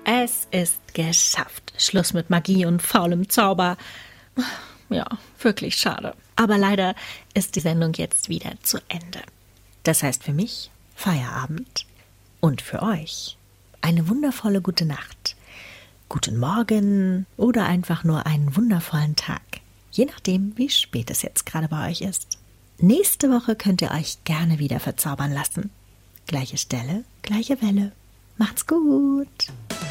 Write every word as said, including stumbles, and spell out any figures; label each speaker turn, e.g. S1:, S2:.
S1: Es ist geschafft. Schluss mit Magie und faulem Zauber. Ja, wirklich schade. Aber leider ist die Sendung jetzt wieder zu Ende. Das heißt für mich Feierabend und für euch eine wundervolle gute Nacht, guten Morgen oder einfach nur einen wundervollen Tag. Je nachdem, wie spät es jetzt gerade bei euch ist. Nächste Woche könnt ihr euch gerne wieder verzaubern lassen. Gleiche Stelle, gleiche Welle. Macht's gut!